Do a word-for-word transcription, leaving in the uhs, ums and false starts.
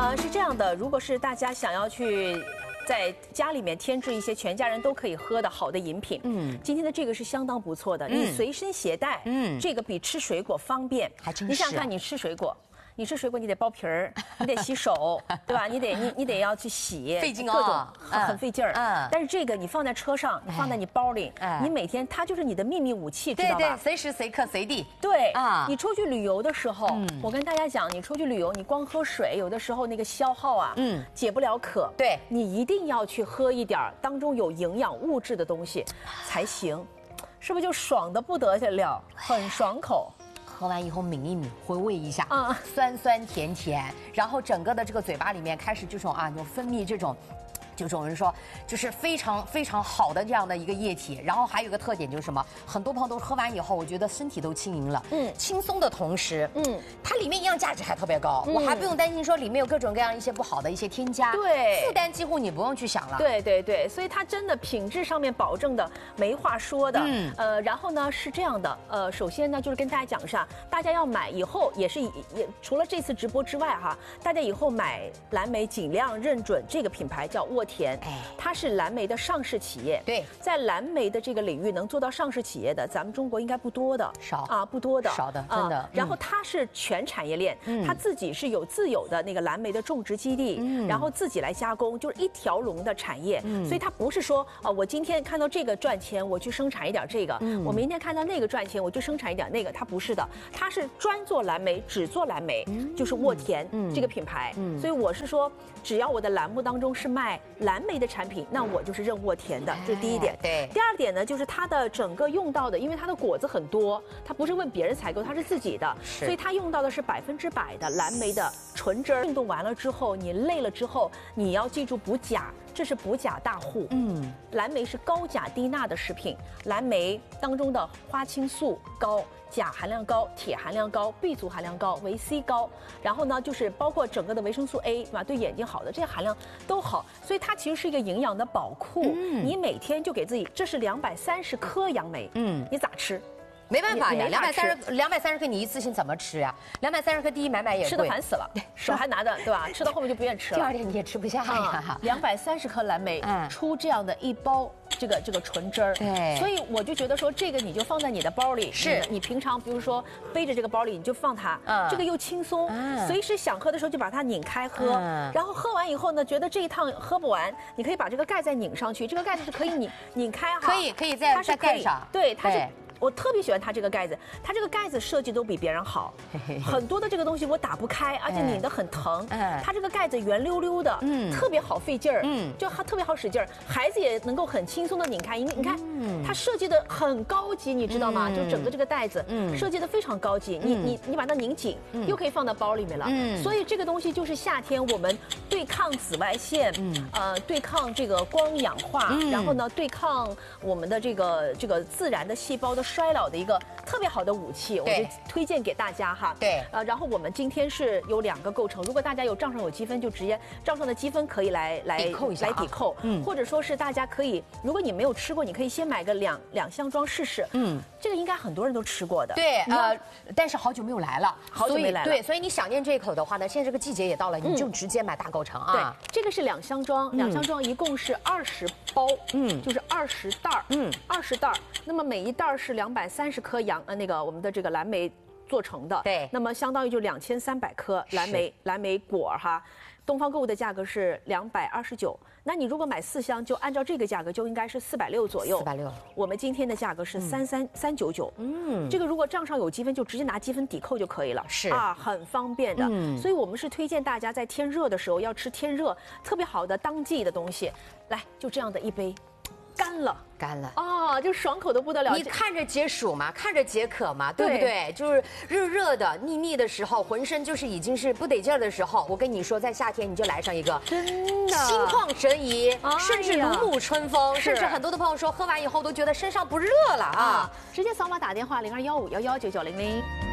呃，是这样的，如果是大家想要去。 在家里面添置一些全家人都可以喝的好的饮品，嗯，今天的这个是相当不错的，你随身携带，嗯，这个比吃水果方便， 还真是。 你想想看，你吃水果。 你吃水果，你得剥皮儿，你得洗手，对吧？你得你你得要去洗， 费劲哦， 各种很很费劲儿。 嗯， 但是这个你放在车上，你放在你包里，你每天它就是你的秘密武器，知道吧？ 对对，随时随刻随地。 对啊，你出去旅游的时候，我跟大家讲，你出去旅游，你光喝水，有的时候那个消耗啊，嗯，解不了渴。 对， 你一定要去喝一点当中有营养物质的东西才行，是不是就爽的不得了，很爽口。 喝完以后抿一抿，回味一下，嗯，酸酸甜甜，然后整个的这个嘴巴里面开始这种啊，有分泌这种。 就种人说，就是非常非常好的这样的一个液体，然后还有一个特点就是什么？很多朋友都是喝完以后，我觉得身体都轻盈了，嗯，轻松的同时，嗯，它里面营养价值还特别高，嗯、我还不用担心说里面有各种各样一些不好的一些添加， 对， 负担几乎你不用去想了， 对对对，所以它真的品质上面保证的没话说的，嗯，呃，然后呢是这样的，呃，首先呢就是跟大家讲一下，大家要买以后也是也除了这次直播之外哈，大家以后买蓝莓尽量认准这个品牌叫沃田，哎。 它是蓝莓的上市企业， 对， 在蓝莓的这个领域能做到上市企业的，咱们中国应该不多的， 少啊，不多的， 少的，真的。 然后它是全产业链，它自己是有自有的那个蓝莓的种植基地，然后自己来加工，就是一条龙的产业。所以它不是说啊，我今天看到这个赚钱，我去生产一点这个；我明天看到那个赚钱，我就生产一点那个。它不是的，它是专做蓝莓，只做蓝莓，就是沃田这个品牌。所以我是说，只要我的栏目当中是卖蓝莓的产品。 那我就是认沃田的，这是第一点。 对。 第二点呢，就是它的整个用到的，因为它的果子很多，它不是问别人采购，它是自己的，所以它用到的是百分之百的蓝莓的纯汁儿。运动完了之后，你累了之后，你要记住补钾，这是补钾大户。嗯，蓝莓是高钾低钠的食品，蓝莓当中的花青素高。 钾含量高，铁含量高 ，B 族含量高，维 C 高，然后呢，就是包括整个的维生素 A， 对吧？对眼睛好的这些含量都好，所以它其实是一个营养的宝库。嗯，你每天就给自己，这是两百三十颗杨梅，嗯，你咋吃？ 没办法呀，两百三十两百三十克，你一次性怎么吃呀？两百三十克，第一买买也贵， 吃的烦死了，手还拿着，对吧？吃到后面就不愿意吃了。 第二天你也吃不下呀。 两百三十克蓝莓，出这样的一包这个这个纯汁儿， 对， 所以我就觉得说，这个你就放在你的包里， 是你平常比如说背着这个包里，你就放它，这个又轻松，随时想喝的时候就把它拧开喝，然后喝完以后呢，觉得这一趟喝不完，你可以把这个盖再拧上去，这个盖子是可以拧拧开哈， 可以可以再再盖上， 对，它是。 我特别喜欢它这个盖子，它这个盖子设计都比别人好。很多的这个东西我打不开，而且拧得很疼。它这个盖子圆溜溜的，嗯，特别好费劲儿，嗯，就它特别好使劲儿，孩子也能够很轻松的拧开。你你看，它设计的很高级，你知道吗？就整个这个袋子，嗯，设计的非常高级。你你你把它拧紧，又可以放到包里面了。嗯，所以这个东西就是夏天我们对抗紫外线，嗯，呃，对抗这个光氧化，然后呢，对抗我们的这个这个自然的细胞的。 衰老的一个特别好的武器，我就推荐给大家哈。 对， 呃，然后我们今天是有两个构成，如果大家有账上有积分，就直接账上的积分可以来来抵扣一下、啊， 来抵扣。嗯，或者说是大家可以，如果你没有吃过，你可以先买个两两箱装试试。嗯，这个应该很多人都吃过的。 对，呃，但是好久没有来了， 好久没来了。 对，所以你想念这一口的话呢，现在这个季节也到了，你就直接买大构成啊。 对，这个是两箱装，两箱装一共是二十包，嗯，就是二十袋儿，嗯，二十袋儿。那么每一袋儿是两百三十颗杨呃那个我们的这个蓝莓做成的， 对， 那么相当于就两千三百颗蓝莓蓝莓果哈。东方购物的价格是两百二十九，那你如果买四箱，就按照这个价格就应该是四百六左右。 四百六。 我们今天的价格是三三三九九。嗯，这个如果账上有积分，就直接拿积分抵扣就可以了。 是啊，很方便的。嗯，所以我们是推荐大家在天热的时候要吃天热特别好的当季的东西。来，就这样的一杯。 干了， 干了哦，就爽口的不得了。 你看着解暑嘛，看着解渴嘛，对不对？就是热热的、腻腻的时候，浑身就是已经是不得劲儿的时候。我跟你说，在夏天你就来上一个， 真的心旷神怡， 哎、 甚至如沐春风。甚至很多的朋友说，喝完以后都觉得身上不热了啊！ 啊直接扫码打电话零二幺五幺幺九九零零。